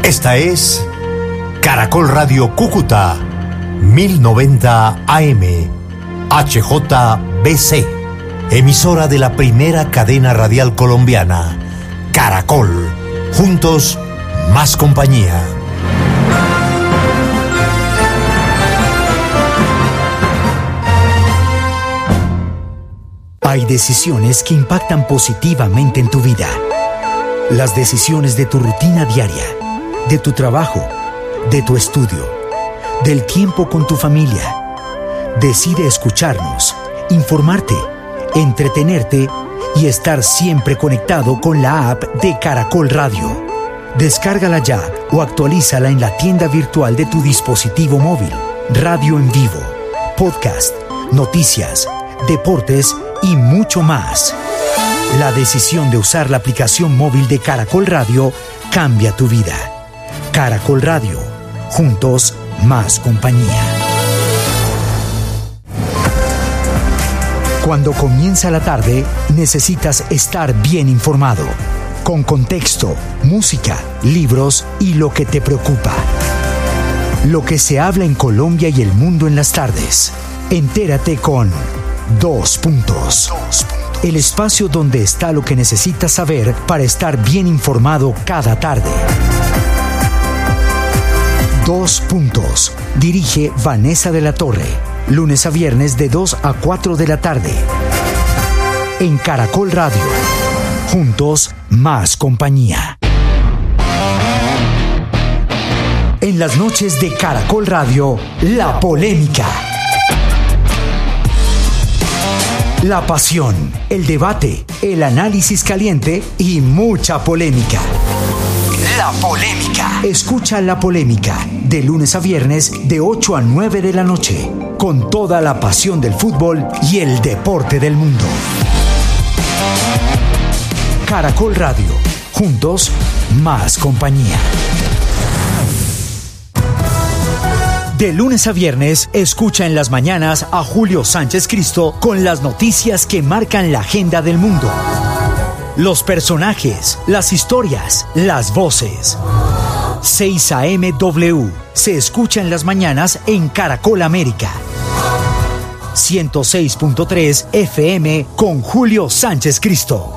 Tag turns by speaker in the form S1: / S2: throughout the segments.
S1: Esta es Caracol Radio Cúcuta, 1090 AM, HJBC, emisora de la primera cadena radial colombiana, Caracol, juntos, más compañía.
S2: Hay decisiones que impactan positivamente en tu vida. Las decisiones de tu rutina diaria, de tu trabajo, de tu estudio, del tiempo con tu familia. Decide escucharnos, informarte, entretenerte y estar siempre conectado con la app de Caracol Radio. Descárgala ya o actualízala en la tienda virtual de tu dispositivo móvil. Radio en vivo, podcast, noticias, deportes y mucho más. La decisión de usar la aplicación móvil de Caracol Radio cambia tu vida. Caracol Radio, juntos, más compañía. Cuando comienza la tarde, necesitas estar bien informado, con contexto, música, libros y lo que te preocupa. Lo que se habla en Colombia y el mundo en las tardes. Entérate con Dos Puntos. El espacio donde está lo que necesitas saber para estar bien informado cada tarde. Dos Puntos. Dirige Vanessa de la Torre. Lunes a viernes de 2 a 4 de la tarde. En Caracol Radio. Juntos, más compañía. En las noches de Caracol Radio, La Polémica. La pasión, el debate, el análisis caliente y mucha polémica. La Polémica. Escucha La Polémica de lunes a viernes de 8 a 9 de la noche, con toda la pasión del fútbol y el deporte del mundo. Caracol Radio, juntos, más compañía. De lunes a viernes, escucha en las mañanas a Julio Sánchez Cristo con las noticias que marcan la agenda del mundo. Los personajes, las historias, las voces. 6 AM W se escucha en las mañanas en Caracol América. 106.3 FM con Julio Sánchez Cristo.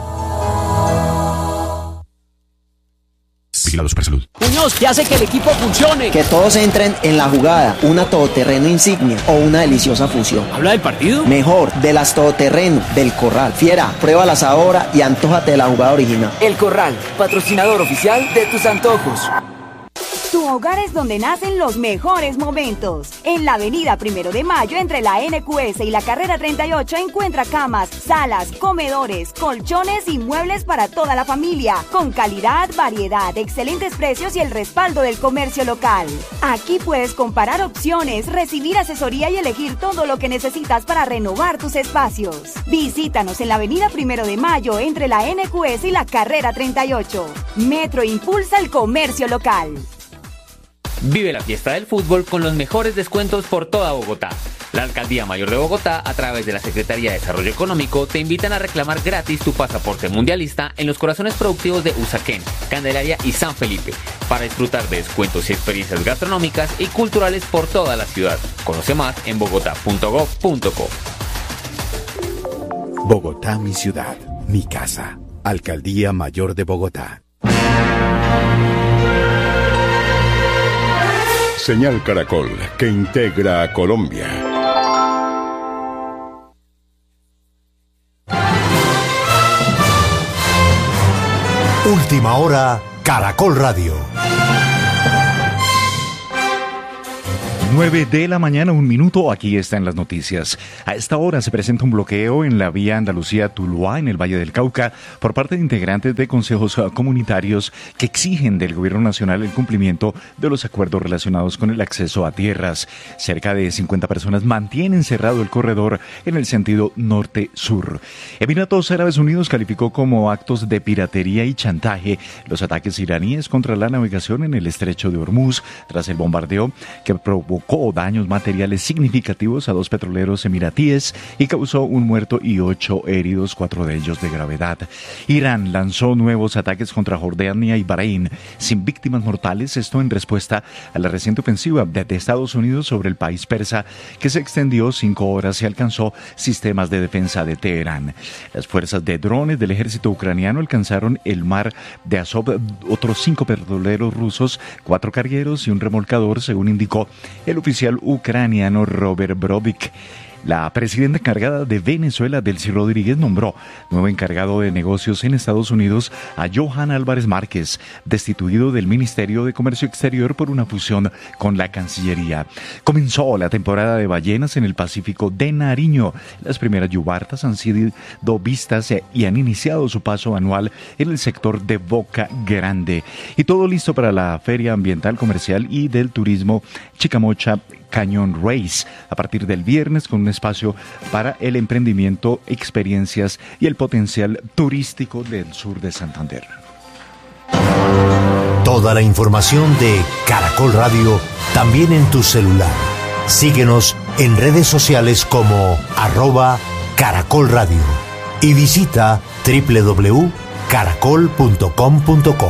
S3: Vigilados por salud.
S4: Muñoz, ¿qué hace que el equipo funcione?
S5: Que todos entren en la jugada, una todoterreno insignia o una deliciosa fusión.
S4: ¿Habla del partido?
S5: Mejor, de las todoterreno, del Corral. Fiera, pruébalas ahora y antójate de la jugada original.
S6: El Corral, patrocinador oficial de tus antojos.
S7: Tu hogar es donde nacen los mejores momentos. En la avenida 1 de Mayo, entre la NQS y la carrera 38, encuentra camas, salas, comedores, colchones y muebles para toda la familia. Con calidad, variedad, excelentes precios y el respaldo del comercio local. Aquí puedes comparar opciones, recibir asesoría y elegir todo lo que necesitas para renovar tus espacios. Visítanos en la avenida 1 de Mayo, entre la NQS y la carrera 38. Metro impulsa el comercio local.
S8: Vive la fiesta del fútbol con los mejores descuentos por toda Bogotá. La Alcaldía Mayor de Bogotá, a través de la Secretaría de Desarrollo Económico, te invitan a reclamar gratis tu pasaporte mundialista en los corazones productivos de Usaquén, Candelaria y San Felipe, para disfrutar de descuentos y experiencias gastronómicas y culturales por toda la ciudad. Conoce más en bogotá.gov.co.
S3: Bogotá, mi ciudad, mi casa. Alcaldía Mayor de Bogotá. Señal Caracol, que integra a Colombia.
S1: Última hora, Caracol Radio.
S9: 9 de la mañana, 1 minuto, aquí están las noticias. A esta hora se presenta un bloqueo en la vía Andalucía-Tuluá, en el Valle del Cauca, por parte de integrantes de consejos comunitarios que exigen del Gobierno Nacional el cumplimiento de los acuerdos relacionados con el acceso a tierras. Cerca de 50 personas mantienen cerrado el corredor en el sentido norte-sur. Emiratos Árabes Unidos calificó como actos de piratería y chantaje los ataques iraníes contra la navegación en el estrecho de Hormuz, tras el bombardeo que provocó provocó daños materiales significativos a 2 petroleros emiratíes y causó un muerto y 8 heridos, 4 de ellos de gravedad. Irán lanzó nuevos ataques contra Jordania y Bahrein, sin víctimas mortales, esto en respuesta a la reciente ofensiva de Estados Unidos sobre el país persa, que se extendió 5 horas y alcanzó sistemas de defensa de Teherán. Las fuerzas de drones del ejército ucraniano alcanzaron el mar de Azov, otros 5 petroleros rusos, 4 cargueros y un remolcador, según indicó el oficial ucraniano Robert Brovik. La presidenta encargada de Venezuela, Delcy Rodríguez, nombró nuevo encargado de negocios en Estados Unidos a Johan Álvarez Márquez, destituido del Ministerio de Comercio Exterior por una fusión con la Cancillería. Comenzó la temporada de ballenas en el Pacífico de Nariño. Las primeras yubartas han sido vistas y han iniciado su paso anual en el sector de Boca Grande. Y todo listo para la Feria Ambiental, Comercial y del Turismo Chicamocha Canyon Race, a partir del viernes, con un espacio para el emprendimiento, experiencias y el potencial turístico del sur de Santander.
S1: Toda la información de Caracol Radio también en tu celular. Síguenos en redes sociales como @Caracol Radio y visita www.caracol.com.co.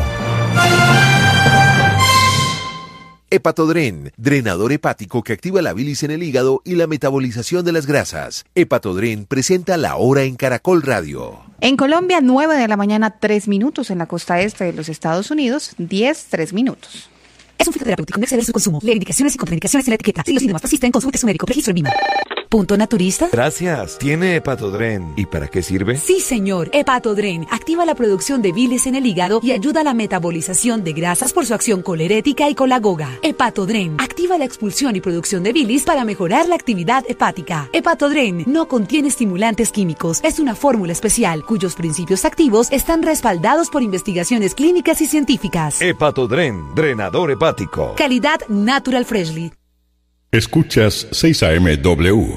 S10: Hepatodren, drenador hepático que activa la bilis en el hígado y la metabolización de las grasas. Hepatodren presenta La Hora en Caracol Radio.
S11: En Colombia, 9 de la mañana, 3 minutos. En la costa este de los Estados Unidos, 10, 3 minutos.
S12: Es un fitoterapéutico, no exceder su consumo. Lee indicaciones y contraindicaciones en la etiqueta. Si los síntomas persisten, consulte a su médico. Registro en VIMA. ¿Punto naturista?
S13: Gracias. ¿Tiene Hepatodren? ¿Y para qué sirve?
S12: Sí, señor. Hepatodren activa la producción de bilis en el hígado y ayuda a la metabolización de grasas por su acción colerética y colagoga. Hepatodren activa la expulsión y producción de bilis para mejorar la actividad hepática. Hepatodren no contiene estimulantes químicos. Es una fórmula especial cuyos principios activos están respaldados por investigaciones clínicas y científicas.
S13: Hepatodren, drenador hepático.
S12: Calidad Natural Freshly.
S14: Escuchas 6am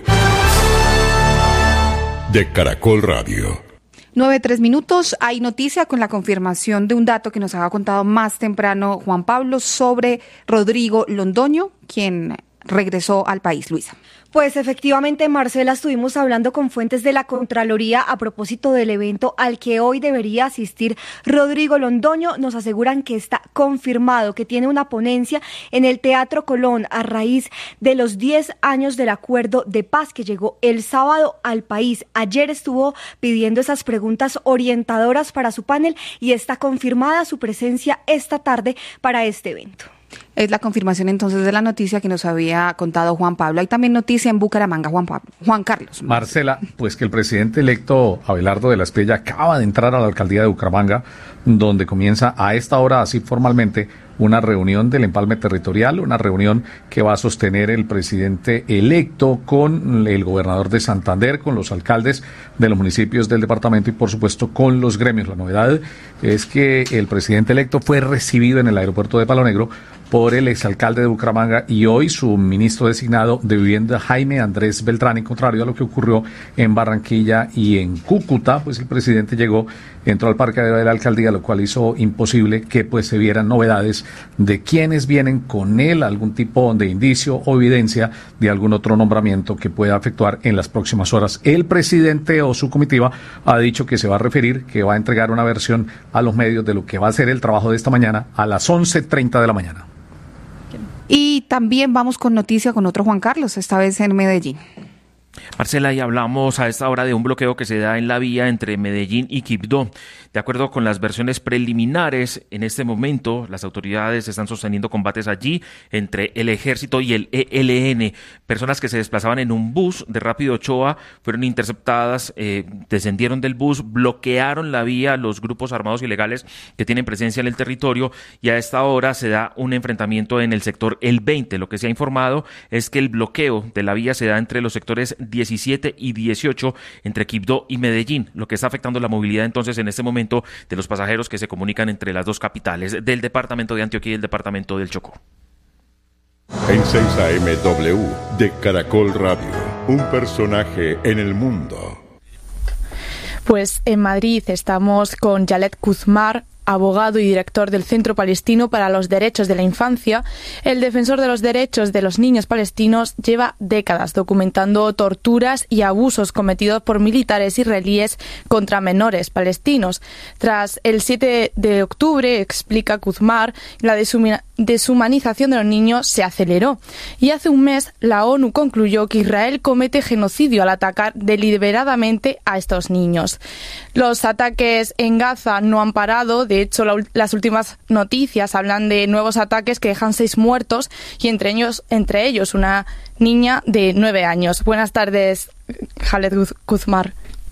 S14: de Caracol Radio.
S11: 9, 3 minutos. Hay noticia con la confirmación de un dato que nos había contado más temprano Juan Pablo sobre Rodrigo Londoño, quien regresó al país. Luisa.
S15: Pues efectivamente, Marcela, estuvimos hablando con fuentes de la Contraloría a propósito del evento al que hoy debería asistir Rodrigo Londoño. Nos aseguran que está confirmado, que tiene una ponencia en el Teatro Colón a raíz de los 10 años del acuerdo de paz que llegó el sábado al país. Ayer estuvo pidiendo esas preguntas orientadoras para su panel y está confirmada su presencia esta tarde para este evento.
S11: Es la confirmación entonces de la noticia que nos había contado Juan Pablo. Hay también noticia en Bucaramanga, Juan Carlos.
S16: Marcela, pues que el presidente electo Abelardo de la Espriella acaba de entrar a la alcaldía de Bucaramanga, donde comienza a esta hora, así formalmente, una reunión del empalme territorial, una reunión que va a sostener el presidente electo con el gobernador de Santander, con los alcaldes de los municipios del departamento y, por supuesto, con los gremios. La novedad es que el presidente electo fue recibido en el aeropuerto de Palo Negro por el exalcalde de Bucaramanga y hoy su ministro designado de Vivienda, Jaime Andrés Beltrán. En contrario a lo que ocurrió en Barranquilla y en Cúcuta, pues el presidente entró al parque de la alcaldía, lo cual hizo imposible que pues se vieran novedades de quienes vienen con él, algún tipo de indicio o evidencia de algún otro nombramiento que pueda efectuar en las próximas horas. El presidente o su comitiva ha dicho que se va a referir, que va a entregar una versión a los medios de lo que va a ser el trabajo de esta mañana a las 11:30 de la mañana.
S11: Y también vamos con noticia con otro Juan Carlos, esta vez en Medellín.
S17: Marcela, y hablamos a esta hora de un bloqueo que se da en la vía entre Medellín y Quibdó. De acuerdo con las versiones preliminares, en este momento las autoridades están sosteniendo combates allí entre el ejército y el ELN. Personas que se desplazaban en un bus de Rápido Ochoa fueron interceptadas, descendieron del bus, bloquearon la vía los grupos armados ilegales que tienen presencia en el territorio y a esta hora se da un enfrentamiento en el sector El 20. Lo que se ha informado es que el bloqueo de la vía se da entre los sectores 17 y 18 entre Quibdó y Medellín, lo que está afectando la movilidad entonces en este momento de los pasajeros que se comunican entre las dos capitales del departamento de Antioquia y el departamento del Chocó.
S14: En 6amW de Caracol Radio, un personaje en el mundo.
S18: Pues en Madrid estamos con Yalet Kuzmar, abogado y director del Centro Palestino para los Derechos de la Infancia, el defensor de los derechos de los niños palestinos lleva décadas documentando torturas y abusos cometidos por militares israelíes contra menores palestinos. Tras el 7 de octubre, explica Kuzmar, la deshumanización de los niños se aceleró y hace un mes la ONU concluyó que Israel comete genocidio al atacar deliberadamente a estos niños. Los ataques en Gaza no han parado, de hecho las últimas noticias hablan de nuevos ataques que dejan 6 muertos y entre ellos una niña de 9 años. Buenas tardes, Khaled Kuzmar.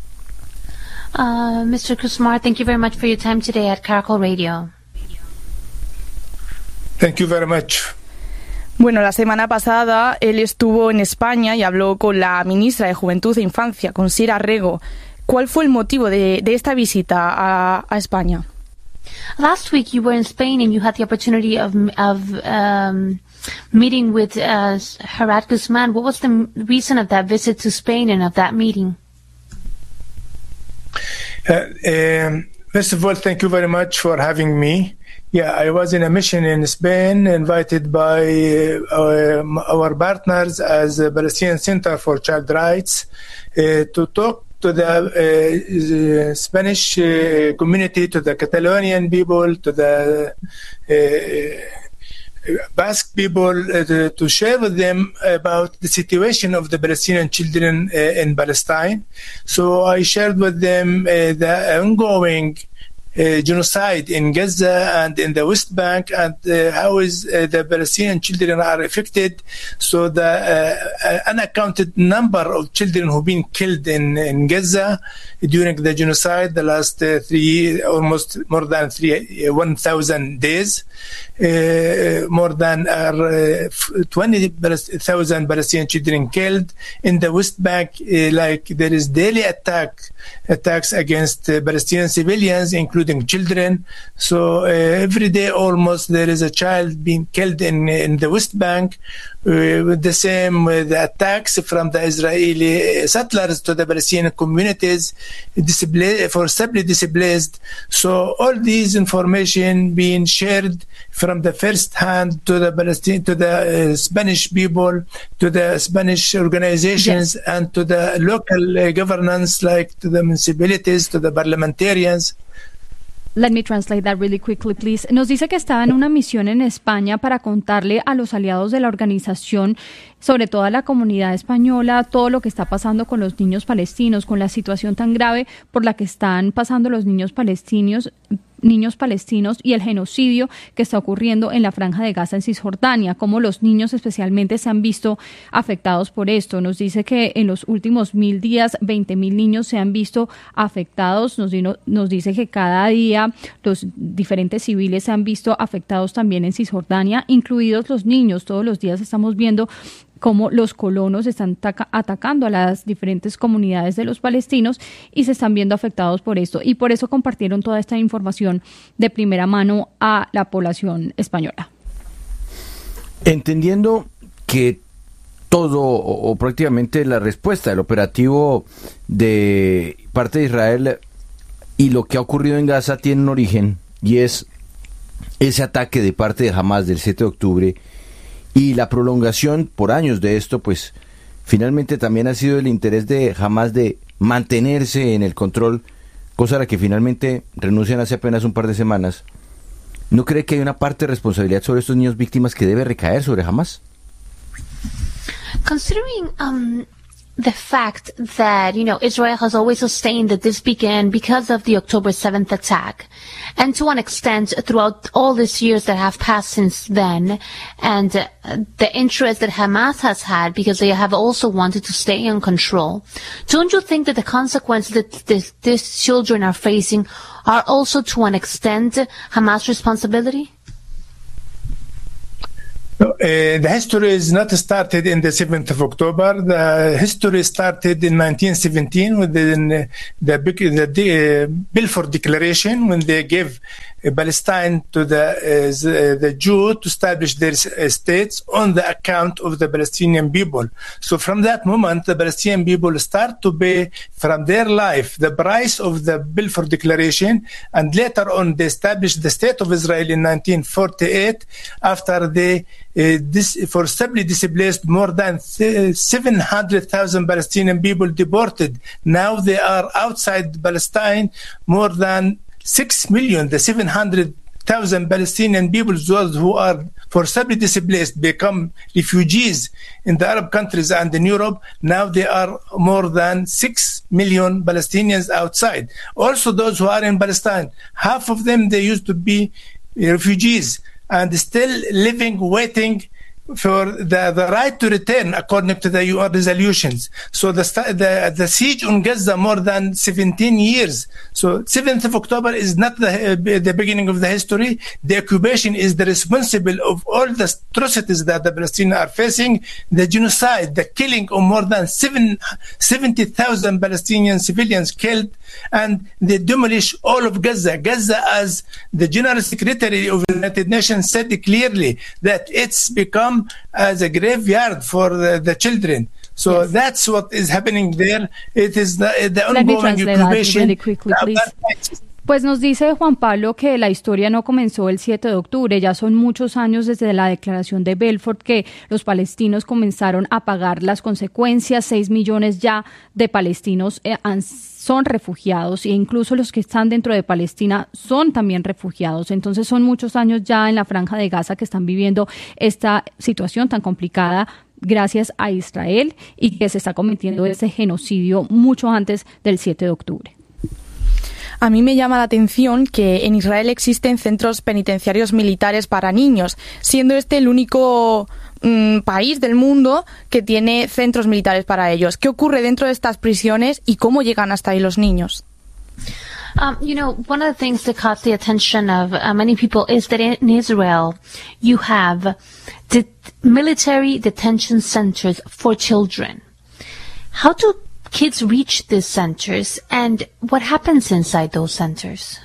S19: Mr. Kuzmar, thank you very much for your time today at Caracol Radio.
S20: Thank you very much.
S18: Bueno, la semana pasada él estuvo en España y habló con la ministra de Juventud e Infancia, con Sira Rego. ¿Cuál fue el motivo de esta visita a España?
S19: Last week you were in Spain and you had the opportunity of meeting with Khaled Guzman. What was the reason of that visit to Spain and of that meeting?
S20: First of all, thank you very much for having me. Yeah, I was in a mission in Spain, invited by our partners as the Palestinian Center for Child Rights to talk to the Spanish community, to the Catalonian people, to the Basque people, to share with them about the situation of the Palestinian children in Palestine. So I shared with them the ongoing genocide in Gaza and in the West Bank, and how is the Palestinian children are affected. So the unaccounted number of children who've been killed in Gaza during the genocide, the last almost more than 1,000 days. More than 20,000 Palestinian children killed in the West Bank. Like there is daily attacks against Palestinian civilians, including children. So every day almost there is a child being killed in the West Bank. With the same with the attacks from the Israeli settlers to the Palestinian communities, forcibly displaced. So all these information being shared from the first hand to the Spanish people, to the Spanish organizations, yes, and to the local governance, like to the municipalities, to the parliamentarians.
S15: Let me translate that really quickly, please. Nos dice que estaba en una misión en España para contarle a los aliados de la organización, sobre todo a la comunidad española, todo lo que está pasando con los niños palestinos, con la situación tan grave por la que están pasando los niños palestinos y el genocidio que está ocurriendo en la Franja de Gaza en Cisjordania, cómo los niños especialmente se han visto afectados por esto. Nos dice que en los últimos 1,000 días, 20,000 niños se han visto afectados. Nos dice que cada día los diferentes civiles se han visto afectados también en Cisjordania, incluidos los niños. Todos los días estamos viendo cómo los colonos están atacando a las diferentes comunidades de los palestinos y se están viendo afectados por esto. Y por eso compartieron toda esta información de primera mano a la población española.
S21: Entendiendo que todo o prácticamente la respuesta del operativo de parte de Israel y lo que ha ocurrido en Gaza tiene un origen, y es ese ataque de parte de Hamas del 7 de octubre, y la prolongación por años de esto, pues finalmente también ha sido el interés de Hamas de mantenerse en el control, cosa a la que finalmente renuncian hace apenas un par de semanas. ¿No cree que hay una parte de responsabilidad sobre estos niños víctimas que debe recaer sobre Hamas?
S19: Considering the fact that, Israel has always sustained that this began because of the October 7th attack, and to an extent throughout all these years that have passed since then, and the interest that Hamas has had because they have also wanted to stay in control, don't you think that the consequences that these children are facing are also to an extent Hamas' responsibility?
S20: The history is not started in the 7th of October. The history started in 1917 with the Balfour Declaration, when they gave Palestine to the Jew to establish their states on the account of the Palestinian people. So from that moment, the Palestinian people start to pay from their life the price of the Balfour Declaration, and later on they established the State of Israel in 1948 after they forcibly displaced more than 700,000 Palestinian people deported. Now they are outside Palestine, more than 6 million. The 700,000 Palestinian people, those who are forcibly displaced, become refugees in the Arab countries and in Europe. Now they are more than 6 million Palestinians outside. Also those who are in Palestine, half of them, they used to be refugees and still living, waiting for the right to return according to the UN resolutions. So the siege on Gaza more than 17 years. So 7th of October is not the beginning of the history. The occupation is the responsible of all the atrocities that the Palestinians are facing, the genocide, the killing of more than 70,000 Palestinian civilians killed, and they demolish all of Gaza. Gaza, as the General Secretary of the United Nations said clearly, that it's become as a graveyard for the children. So yes, that's what is happening there. It is the ongoing occupation.
S2: Really quickly, please. Pues nos dice Juan Pablo que la historia no comenzó el 7 de octubre, ya son muchos años desde la declaración de Balfour que los palestinos comenzaron a pagar las consecuencias. 6 millones ya de palestinos son refugiados e incluso los que están dentro de Palestina son también refugiados. Entonces son muchos años ya en la Franja de Gaza que están viviendo esta situación tan complicada gracias a Israel y que se está cometiendo ese genocidio mucho antes del 7 de octubre.
S18: A mí me llama la atención que en Israel existen centros penitenciarios militares para niños, siendo este el único país del mundo que tiene centros militares para ellos. ¿Qué ocurre dentro de estas prisiones y cómo llegan hasta ahí los niños?
S19: One of the things that caught the attention of many people is that in Israel you have the military detention centers for children. How do kids reach these centers, and what happens inside those centers?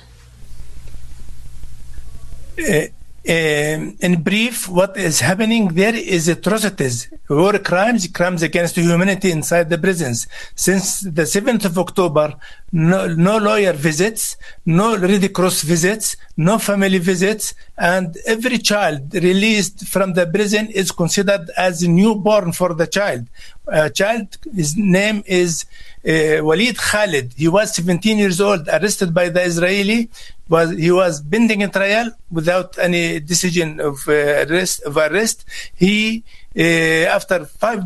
S20: In brief, what is happening there is atrocities, war crimes against humanity inside the prisons. Since the 7th of October, no lawyer visits, no Red Cross visits, no family visits, and every child released from the prison is considered as a newborn for the child. His name is Walid Khalid. He was 17 years old, arrested by the Israeli. He was pending a trial without any decision of arrest. He, after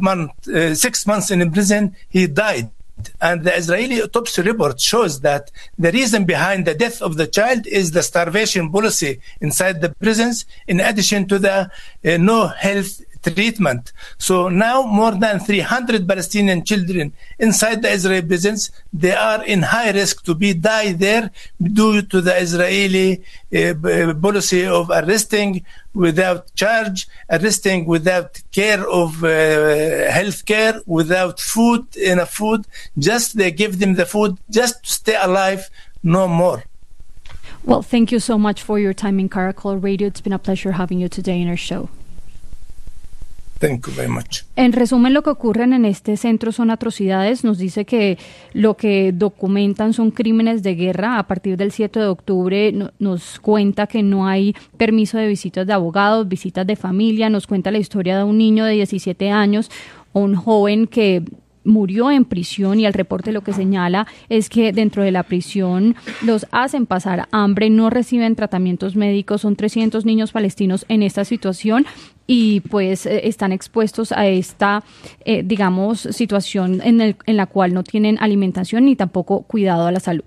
S20: 6 months in prison, he died. And the Israeli autopsy report shows that the reason behind the death of the child is the starvation policy inside the prisons, in addition to the no health treatment. So now more than 300 Palestinian children inside the Israeli prisons, they are in high risk to die there due to the Israeli policy of arresting without charge, arresting without care of health care, without enough food. Just they give them the food just to stay alive, no more.
S2: Well, thank you so much for your time in Caracol Radio. It's been a pleasure having you today in our show.
S20: Thank you very much.
S2: En resumen, lo que ocurren en este centro son atrocidades. Nos dice que lo que documentan son crímenes de guerra. A partir del 7 de octubre nos cuenta que no hay permiso de visitas de abogados, visitas de familia. Nos cuenta la historia de un niño de 17 años, un joven que murió en prisión, y el reporte lo que señala es que dentro de la prisión los hacen pasar hambre, no reciben tratamientos médicos. Son 300 niños palestinos en esta situación y pues están expuestos a esta, situación en la cual no tienen alimentación ni tampoco cuidado a la salud.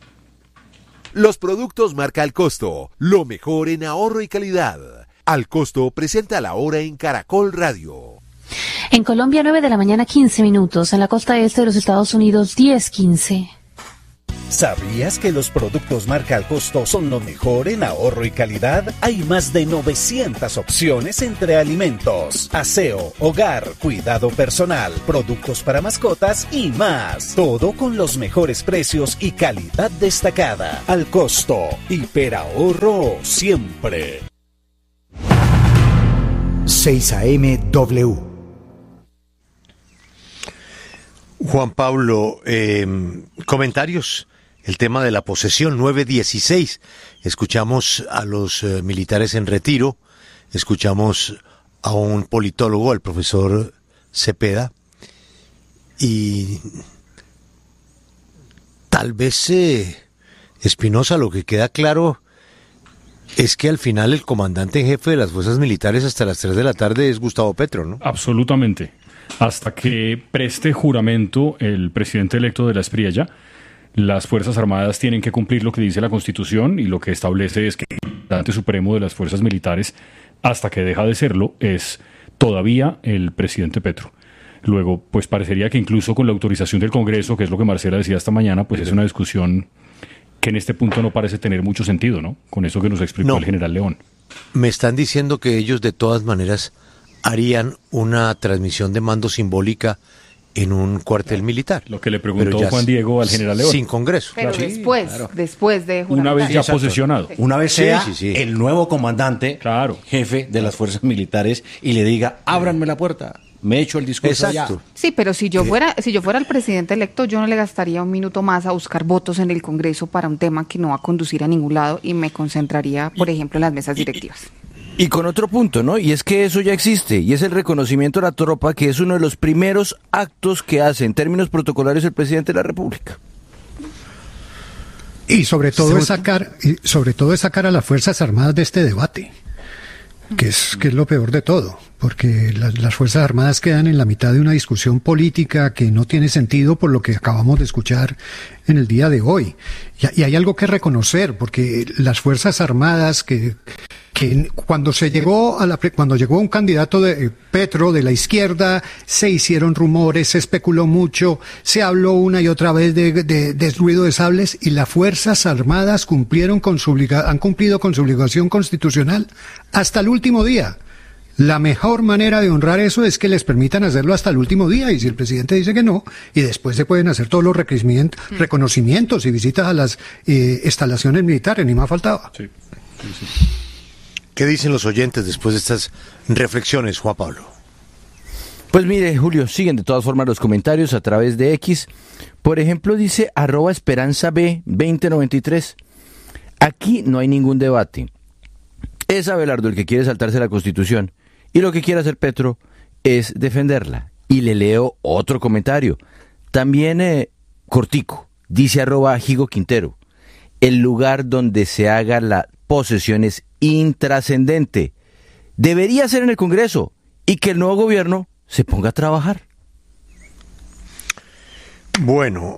S10: Los productos marca Al Costo, lo mejor en ahorro y calidad. Al Costo presenta la hora en Caracol Radio.
S19: En Colombia, 9 de la mañana, 15 minutos. En la costa este de los Estados Unidos, 10:15.
S4: ¿Sabías que los productos marca al costo son lo mejor en ahorro y calidad? Hay más de 900 opciones entre alimentos, aseo, hogar, cuidado personal, productos para mascotas y más. Todo con los mejores precios y calidad destacada. Al costo, hiperahorro siempre.
S1: 6 AM W.
S22: Juan Pablo, comentarios. El tema de la posesión, 9:16. Escuchamos a los militares en retiro, escuchamos a un politólogo, al profesor Cepeda, y tal vez, Espinosa, lo que queda claro es que al final el comandante en jefe de las fuerzas militares hasta las 3 de la tarde es Gustavo Petro, ¿no?
S23: Absolutamente. Hasta que preste juramento el presidente electo de la Espriella, las Fuerzas Armadas tienen que cumplir lo que dice la Constitución, y lo que establece es que el comandante supremo de las fuerzas militares, hasta que deja de serlo, es todavía el presidente Petro. Luego, pues parecería que incluso con la autorización del Congreso, que es lo que Marcela decía esta mañana, pues es una discusión que en este punto no parece tener mucho sentido, ¿no? Con eso que nos explicó el general León.
S22: Me están diciendo que ellos de todas maneras harían una transmisión de mando simbólica en un cuartel militar.
S23: Lo que le preguntó Juan Diego al general León.
S22: Sin Congreso.
S11: Pero después de
S23: una vez ya posesionado.
S24: Una vez sea el nuevo comandante, jefe de las fuerzas militares, y le diga, ábranme la puerta, me echo el discurso ya.
S11: Sí, pero si yo fuera el presidente electo, yo no le gastaría un minuto más a buscar votos en el Congreso para un tema que no va a conducir a ningún lado, y me concentraría, por ejemplo, en las mesas directivas.
S21: Y con otro punto, ¿no? Y es que eso ya existe, y es el reconocimiento a la tropa, que es uno de los primeros actos que hace en términos protocolarios el presidente de la República.
S25: Y sobre todo es sacar a las Fuerzas Armadas de este debate, que es lo peor de todo, porque las Fuerzas Armadas quedan en la mitad de una discusión política que no tiene sentido, por lo que acabamos de escuchar en el día de hoy. Y hay algo que reconocer, porque las Fuerzas Armadas que cuando llegó un candidato de Petro de la izquierda, se hicieron rumores, se especuló mucho, se habló una y otra vez de ruido de sables, y las Fuerzas Armadas han cumplido con su obligación constitucional hasta el último día. La mejor manera de honrar eso es que les permitan hacerlo hasta el último día, y si el presidente dice que no, y después se pueden hacer todos los reconocimientos y visitas a las instalaciones militares, ni más faltaba.
S23: Sí.
S22: ¿Qué dicen los oyentes después de estas reflexiones, Juan Pablo?
S21: Pues mire, Julio, siguen de todas formas los comentarios a través de X. Por ejemplo, dice @esperanzab2093. Aquí no hay ningún debate. Es Abelardo el que quiere saltarse la Constitución, y lo que quiere hacer Petro es defenderla. Y le leo otro comentario, también cortico, dice @Higo Quintero. El lugar donde se haga la posesión es intrascendente. Debería ser en el Congreso, y que el nuevo gobierno se ponga a trabajar.
S22: Bueno,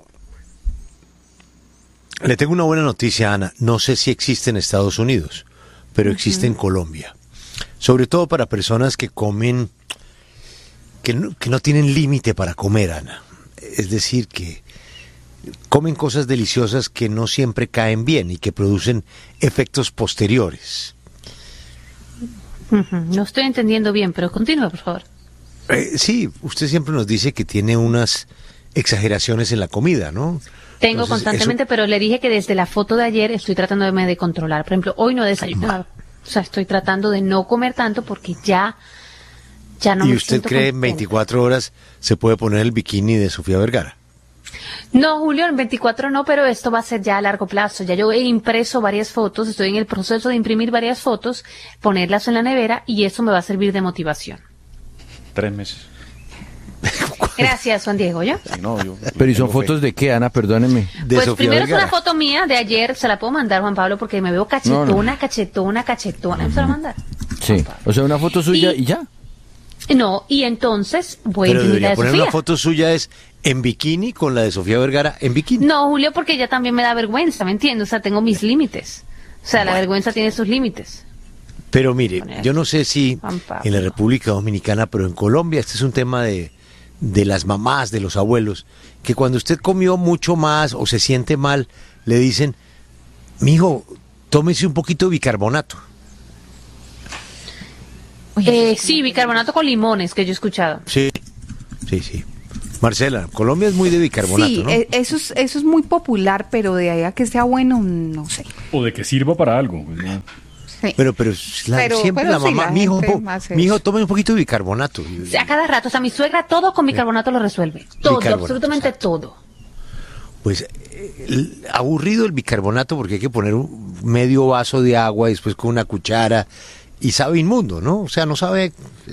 S22: le tengo una buena noticia, Ana. No sé si existe en Estados Unidos, pero existe en Colombia. Sobre todo para personas que comen, que no tienen límite para comer, Ana. Es decir, que comen cosas deliciosas que no siempre caen bien y que producen efectos posteriores.
S19: No estoy entendiendo bien, pero continúa, por favor.
S22: Sí, usted siempre nos dice que tiene unas exageraciones en la comida, ¿no?
S19: Tengo constantemente, pero le dije que desde la foto de ayer estoy tratando de controlar. Por ejemplo, hoy no he desayunado. O sea, estoy tratando de no comer tanto porque ya no me siento.
S22: ¿Y usted cree en 24 horas se puede poner el bikini de Sofía Vergara?
S19: No, Julio, en 24 no, pero esto va a ser ya a largo plazo. Ya yo he impreso varias fotos, estoy en el proceso de imprimir varias fotos, ponerlas en la nevera, y eso me va a servir de motivación.
S24: 3 meses.
S19: Gracias, Juan Diego, ¿ya?
S21: Pero ¿y son fotos de qué, Ana? Perdóneme.
S19: Pues primero es una foto mía de ayer, se la puedo mandar, Juan Pablo, porque me veo cachetona. ¿Se la va a mandar?
S21: Sí, o sea, una foto suya y ya.
S19: No, y entonces voy a imprimir la de
S22: poner
S19: Sofía.
S22: una foto suya es en bikini con la de Sofía Vergara en bikini.
S19: No, Julio, porque ella también me da vergüenza, ¿me entiendes? O sea, tengo mis límites. O sea, la vergüenza tiene sus límites.
S22: Pero mire, yo no sé si en la República Dominicana, pero en Colombia este es un tema de de las mamás, de los abuelos, que cuando usted comió mucho más o se siente mal, le dicen, mijo, tómese un poquito de bicarbonato.
S19: Sí, bicarbonato con limones, que yo he escuchado.
S22: Sí. Marcela, Colombia es muy de bicarbonato,
S11: sí,
S22: ¿no?
S11: eso es muy popular, pero de ahí a que sea bueno, no sé.
S23: O de que sirva para algo. ¿No?
S11: Sí.
S22: Pero siempre la
S11: sí,
S22: mamá, mijo, tome un poquito de bicarbonato.
S19: O sea, a cada rato, o sea, mi suegra todo con bicarbonato lo resuelve. Todo, absolutamente todo.
S22: Pues aburrido el bicarbonato porque hay que poner un medio vaso de agua y después con una cuchara y sabe inmundo, ¿no? O sea, no sabe...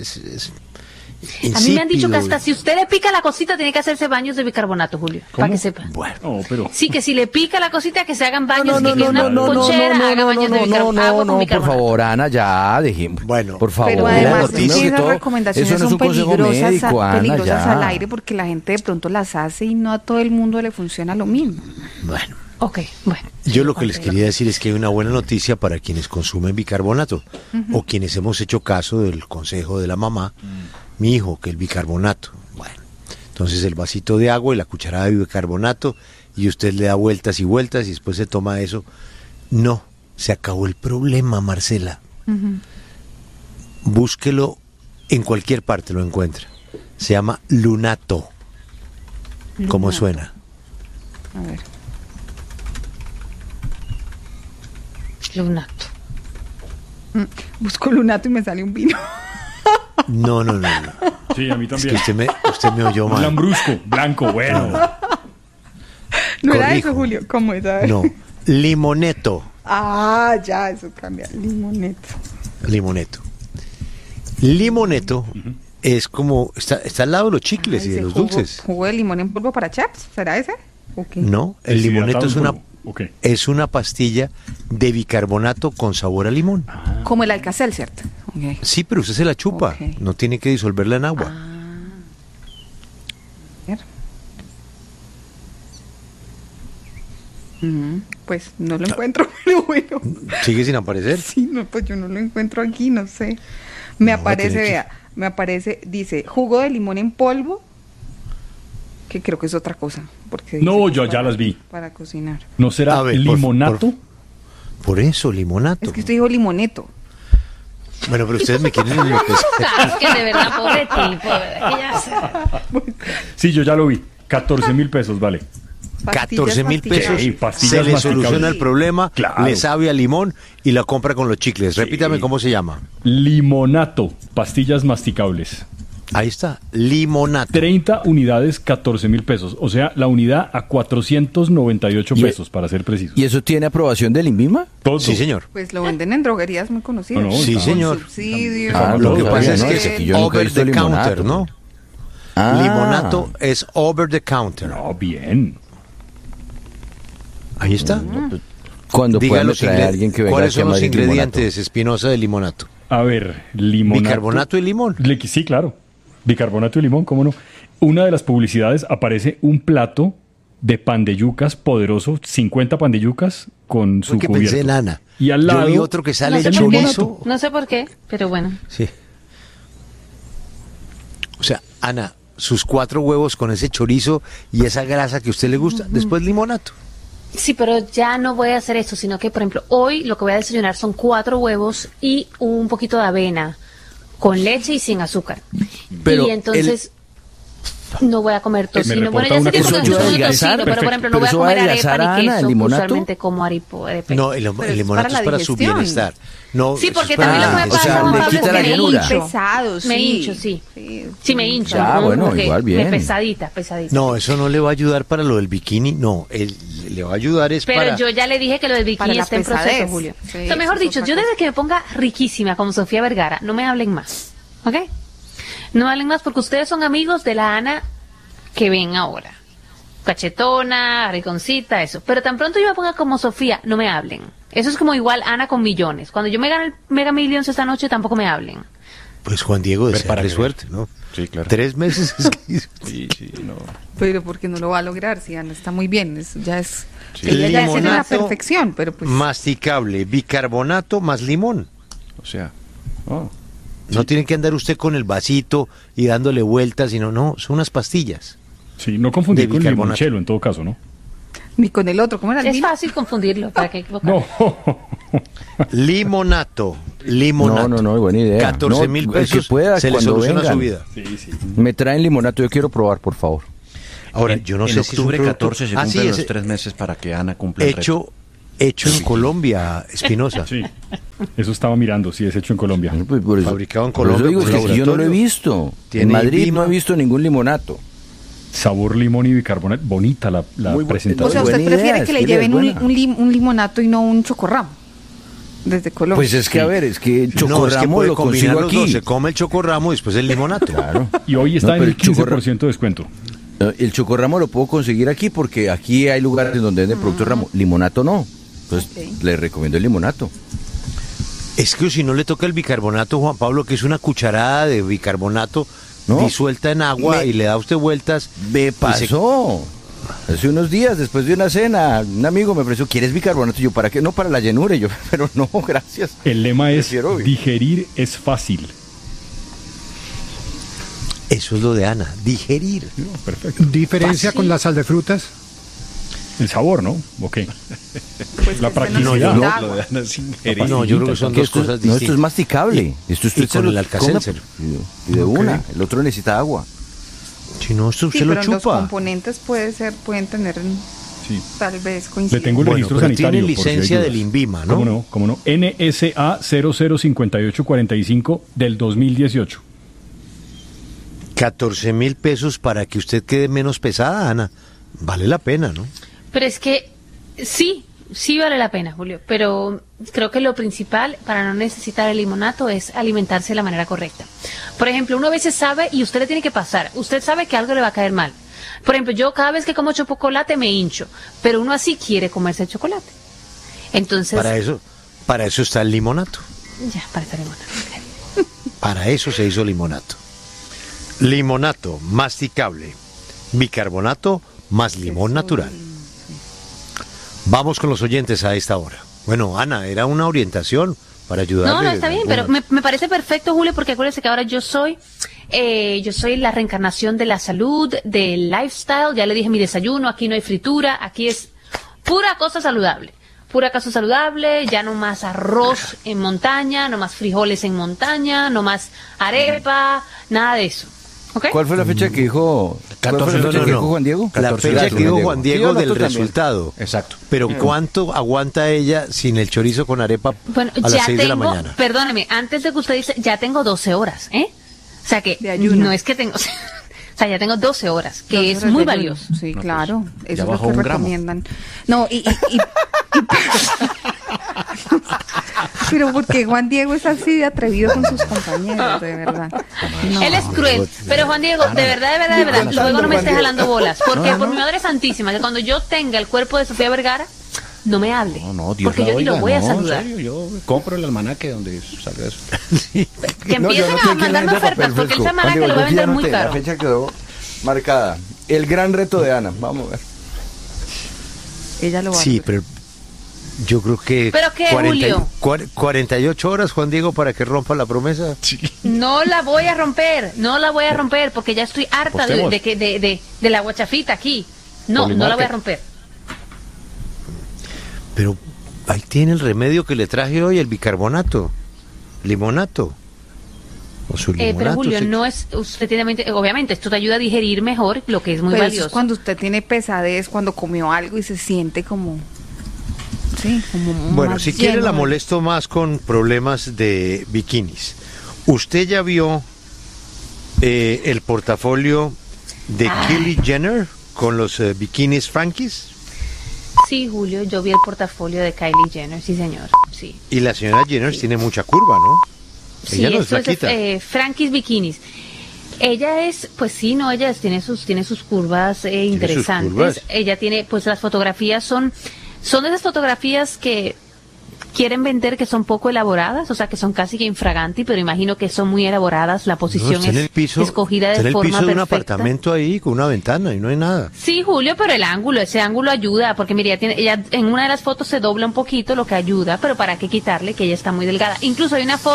S19: A mí me han dicho que hasta si usted le pica la cosita tiene que hacerse baños de bicarbonato, Julio, para que sepa.
S22: Bueno,
S19: sí, que si le pica la cosita que se hagan baños, que una ponchera haga baños de bicarbonato.
S21: No, por favor, Ana, ya dejemos.
S22: Bueno,
S21: por favor.
S11: Pero además
S21: esas
S11: recomendaciones son peligrosas al aire porque la gente de pronto las hace y no a todo el mundo le funciona lo mismo.
S22: Bueno.
S19: Bueno.
S22: Yo lo que les quería decir es que hay una buena noticia para quienes consumen bicarbonato o quienes hemos hecho caso del consejo de la mamá. Mi hijo, que el bicarbonato. Bueno, entonces el vasito de agua y la cucharada de bicarbonato y usted le da vueltas y vueltas y después se toma eso. No, se acabó el problema, Marcela. Búsquelo en cualquier parte, lo encuentra. Se llama Lunato. ¿Cómo suena?
S11: A ver.
S19: Lunato.
S11: Busco Lunato y me sale un vino.
S22: No.
S23: Sí, a mí también.
S22: Es que usted me oyó mal.
S23: Lambrusco, blanco, bueno.
S11: No era eso, Julio. ¿Cómo es? A ver.
S22: No, limoneto.
S11: Ah, ya, eso cambia. Limoneto.
S22: Es como, está al lado de los chicles y de los dulces.
S11: ¿Jugo de limón en polvo para chaps? ¿Será ese? Okay.
S22: No, el limoneto es una pastilla de bicarbonato con sabor a limón.
S11: Como el Alka-Seltzer, ¿cierto? Okay.
S22: Sí, pero usted se la chupa, no tiene que disolverla en agua.
S11: Pues no lo encuentro, pero bueno.
S22: ¿Sigue sin aparecer?
S11: Sí, no, pues yo no lo encuentro aquí, no sé. Me aparece, dice, jugo de limón en polvo, que creo que es otra cosa. Porque
S23: no, yo ya las vi.
S11: Para cocinar.
S23: ¿No será limonato?
S22: Por eso, limonato.
S11: Es que usted dijo limoneto.
S22: Bueno, pero ustedes me quieren enloquecer.
S19: Es que de verdad, pobre tipo, de verdad que ya sé.
S23: Sí, yo ya lo vi. 14,000 pesos, vale.
S22: 14,000 pesos.
S23: Sí,
S22: se le soluciona el problema, le sabe a limón y la compra con los chicles. Repítame cómo se llama.
S23: Limonato, pastillas masticables.
S22: Ahí está, limonato.
S23: 30 unidades, 14,000 pesos. O sea, la unidad a 498 pesos, para ser preciso.
S21: ¿Y eso tiene aprobación del INVIMA?
S22: Todo. Sí, señor.
S11: Pues lo venden en droguerías muy conocidas.
S22: No, sí, señor.
S11: Subsidio.
S22: Lo que pasa es que es over the counter, ¿no? Limonato es over the counter.
S23: No, bien.
S22: Ahí está.
S21: Cuando pueda traer a alguien que venga.
S22: ¿Cuáles son los ingredientes, Espinosa, de limonato?
S23: A ver, limonato.
S22: ¿Bicarbonato y limón?
S23: Sí, claro. Bicarbonato y limón, ¿cómo no? Una de las publicidades aparece un plato de pan de yucas poderoso, 50 pan de yucas con su cubierto.
S22: Pensé en Ana.
S23: Y al lado...
S22: Yo vi otro que sale
S19: el
S22: chorizo.
S19: No sé por qué, pero bueno.
S22: Sí. O sea, Ana, sus 4 huevos con ese chorizo y esa grasa que a usted le gusta, después limonato.
S19: Sí, pero ya no voy a hacer eso, sino que, por ejemplo, hoy lo que voy a desayunar son 4 huevos y un poquito de avena con leche y sin azúcar.
S21: Pero
S19: y entonces no voy a comer tocino. Bueno, ya sé que
S21: eso ayuda a adelgazar,
S19: pero por ejemplo no voy a comer arepa ni queso,
S21: limonato.
S19: usualmente como arepa.
S22: No, el limonato es para su bienestar. No,
S19: sí, porque también lo que me pasa,
S21: Juan Pablo, es que me hincho.
S11: Pesado, sí.
S19: Me hincho, sí. Sí, me hincho.
S21: Ya, bueno, igual bien.
S19: Pesadita.
S22: No, eso no le va a ayudar para lo del bikini, no. Le va a ayudar
S19: pero
S22: para...
S19: yo ya le dije que lo del bikini está en proceso, Julio. Sí, o sea, mejor dicho, yo desde que me ponga riquísima como Sofía Vergara, no me hablen más, ¿ok? No me hablen más porque ustedes son amigos de la Ana que ven ahora. Cachetona, riconcita, eso. Pero tan pronto yo me ponga como Sofía, no me hablen. Eso es como igual Ana con millones. Cuando yo me gane el Mega Millions esta noche, tampoco me hablen.
S22: Pues Juan Diego, desearle suerte, ¿no?
S23: Sí, claro.
S22: 3 meses es que...
S23: Sí, no.
S11: Pero porque no lo va a lograr, si Ana está muy bien, eso ya es...
S22: Sí.
S11: Ella ya es en la perfección, pero pues...
S22: Masticable, bicarbonato más limón.
S23: O sea...
S22: No tiene que andar usted con el vasito y dándole vueltas, sino no, son unas pastillas.
S23: Sí, no confundir con limonchelo en todo caso, ¿no?
S11: Ni con el otro, ¿cómo era el
S19: Es
S11: vino?
S19: fácil confundirlo, ¿para qué equivocar?
S23: No.
S22: Limonato.
S21: No, buena idea.
S22: 14.000 pesos,
S21: que pueda,
S22: se le
S21: cuando
S22: soluciona
S21: vengan.
S22: su vida.
S21: Me traen limonato, yo quiero probar, por favor.
S22: Ahora, yo no sé si
S24: en octubre
S22: es un producto-
S24: 14 se
S22: Ah,
S24: cumplen
S22: sí,
S24: los
S22: ese-
S24: 3 meses para que Ana cumpla el reto.
S22: Hecho en Colombia, Espinosa.
S23: Sí, eso estaba mirando, sí, es hecho en Colombia.
S22: Fabricado en
S21: Por eso
S22: Colombia.
S21: digo,
S22: por
S21: es que yo no lo he
S22: laboratorio.
S21: visto.
S22: Tiene
S21: En Madrid
S22: INVIMA.
S21: no he visto ningún limonato.
S23: Sabor limón y bicarbonato. Bonita la presentación.
S11: O sea, usted prefiere que le lleven un limonato y no un chocorramo. Desde Colombia.
S21: Pues es que, a ver, es que
S22: No, es que
S21: chocorramo
S22: puede
S21: lo
S22: combinar
S21: consigo
S22: los dos.
S21: aquí.
S22: Se come el chocorramo y después el limonato.
S21: Claro.
S23: Y hoy está
S21: No,
S23: en
S21: pero
S23: el 15% de descuento.
S21: El chocorramo lo puedo conseguir aquí porque aquí hay lugares donde venden productos ramo. Limonato no. Entonces le recomiendo el limonato.
S22: Es que si no le toca el bicarbonato, Juan Pablo, que es una cucharada de bicarbonato disuelta en agua y le da a usted vueltas.
S21: Me pasó. Hace unos días, después de una cena, un amigo me ofreció, ¿quieres bicarbonato? Y yo, ¿para qué? No, para la llenura. Y yo, pero no, gracias.
S23: El lema es,
S21: Prefiero
S23: digerir es fácil.
S22: Eso es lo de Ana, digerir.
S23: Perfecto.
S25: ¿Diferencia con la sal de frutas?
S23: El sabor, ¿no? Ok.
S11: Pues
S23: la
S11: que
S23: practicidad.
S11: no,
S24: Lo de Ana es ingerir.
S22: No, yo creo que son dos cosas distintas.
S21: No, esto es masticable. Esto usted
S22: y con
S21: se
S22: el
S21: lo
S22: Alka-Seltzer.
S21: come y de una. El otro necesita agua.
S22: Si no, esto
S11: Sí,
S22: usted
S11: pero
S22: lo
S11: los
S22: chupa.
S11: componentes pueden tener tal vez
S23: Le
S11: coincidir.
S23: tengo el registro
S22: pero
S23: sanitario.
S22: tiene
S23: por si hay
S22: licencia
S23: dudas.
S22: del INVIMA, ¿no?
S23: ¿Cómo no? NSA 005845 del 2018.
S22: 14.000 pesos para que usted quede menos pesada, Ana. Vale la pena, ¿no?
S19: Pero es que sí vale la pena, Julio, pero creo que lo principal para no necesitar el limonato es alimentarse de la manera correcta. Por ejemplo, uno a veces sabe y usted le tiene que pasar, usted sabe que algo le va a caer mal. Por ejemplo, yo cada vez que como chocolate me hincho, pero uno así quiere comerse el chocolate. Entonces,
S22: Para eso está el limonato.
S19: ya, para estar limonato.
S22: Para eso se hizo limonato. Limonato masticable. Bicarbonato más limón natural. Vamos con los oyentes a esta hora. Bueno, Ana, era una orientación para ayudarle.
S19: No, está bien, pero me parece perfecto, Julio, porque acuérdense que ahora yo soy la reencarnación de la salud, del lifestyle. Ya le dije mi desayuno, aquí no hay fritura, aquí es pura cosa saludable. Pura cosa saludable, ya no más arroz en montaña, no más frijoles en montaña, no más arepa, nada de eso. ¿Okay?
S21: ¿Cuál fue la fecha que dijo? ¿Cuál fue la fecha que dijo Juan Diego?
S22: La fecha que dijo Juan Diego del resultado.
S24: Exacto.
S22: Pero ¿cuánto aguanta ella sin el chorizo con arepa
S19: Bueno,
S22: a las
S19: ya
S22: 6 de la
S19: tengo,
S22: mañana?
S19: perdóneme, antes de que usted dice, ya tengo 12 horas, ¿eh? O sea que no es que tengo, o sea, ya tengo 12 horas, que
S11: 12
S19: es
S11: horas
S19: muy
S11: de ayuno.
S19: valioso.
S11: Sí, claro,
S24: ya
S11: eso es lo
S24: bajó
S11: que
S24: 1 gramo.
S11: recomiendan. No, pero porque Juan Diego es así de atrevido con sus compañeros, de verdad. No.
S19: Él es cruel, pero Juan Diego, de verdad, luego no me estés jalando bolas, porque por mi madre santísima, que cuando yo tenga el cuerpo de Sofía Vergara, no me hable,
S24: No, Dios
S19: porque
S24: la
S19: yo ni
S24: oiga,
S19: lo voy a
S24: no,
S19: saludar.
S24: en serio, yo compro el almanaque donde salga eso.
S19: Que empiecen a mandarme ofertas, porque el almanaque lo va a vender muy
S21: La
S19: caro.
S21: fecha quedó marcada. El gran reto de Ana. Vamos a ver.
S11: Ella lo va a
S22: Sí,
S11: hacer.
S22: pero yo creo que
S19: ¿Pero qué, Julio?
S22: 48 horas, Juan Diego, para que rompa la promesa.
S19: No la voy a romper, porque ya estoy harta
S22: Apostemos.
S19: de la guachafita aquí. No la voy a romper.
S22: Pero ahí tiene el remedio que le traje hoy, el bicarbonato, limonato. O su limonato,
S19: Pero Julio,
S22: sí.
S19: no es, obviamente, esto te ayuda a digerir mejor, lo que es muy
S11: Pero eso
S19: valioso.
S11: es cuando usted tiene pesadez, cuando comió algo y se siente como... Sí, como
S22: Bueno,
S11: más
S22: si quiere
S11: lleno
S22: la
S11: de-
S22: molesto más con problemas de bikinis. ¿Usted ya vio el portafolio de Kylie Jenner con los bikinis Frankies?
S19: Sí, Julio, yo vi el portafolio de Kylie Jenner, sí señor, sí.
S22: Y la señora Jenner tiene mucha curva, ¿no?
S19: Sí,
S22: Ella no es
S19: esto es
S22: flaquita.
S19: Frankie's Bikinis. Ella es, pues sí, no, ella tiene sus curvas interesantes.
S22: curvas.
S19: Ella tiene, pues las fotografías son de esas fotografías que quieren vender que son poco elaboradas, o sea, que son casi que infraganti, pero imagino que son muy elaboradas. La
S22: No,
S19: posición
S22: está en el piso,
S19: escogida
S22: está en
S19: de
S22: el
S19: forma
S22: piso de un
S19: perfecta.
S22: apartamento ahí con una ventana y no hay nada.
S19: Sí, Julio, pero ese ángulo ayuda, porque mire, ella en una de las fotos se dobla un poquito, lo que ayuda, pero para qué quitarle que ella está muy delgada. Incluso hay una foto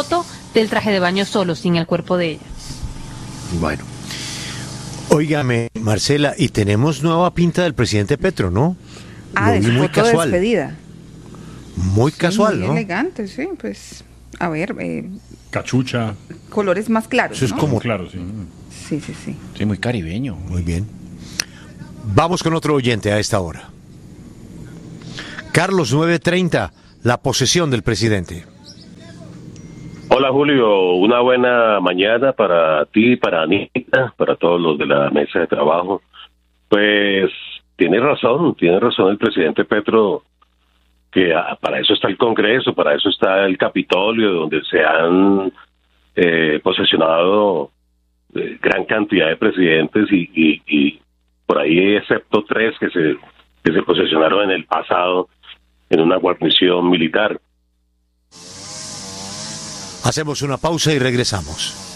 S2: del traje de baño solo, sin el cuerpo de ella.
S22: Bueno. Óigame, Marcela, y tenemos nueva pinta del presidente Petro, ¿no?
S11: De su foto de despedida.
S22: Muy casual,
S11: muy
S22: ¿no?
S11: Elegante, sí, pues, a ver.
S23: Cachucha.
S11: Colores más claros,
S22: Eso es como...
S23: Claro, sí.
S11: Sí.
S24: Sí, muy caribeño.
S22: Muy bien. Vamos con otro oyente a esta hora. Carlos, 9:30, la posesión del presidente.
S3: Hola Julio, una buena mañana para ti, para Anita, para todos los de la mesa de trabajo. Pues tiene razón el presidente Petro, que para eso está el Congreso, para eso está el Capitolio, donde se han posesionado gran cantidad de presidentes y por ahí excepto 3 que se posesionaron en el pasado en una guarnición militar.
S22: Hacemos una pausa y regresamos.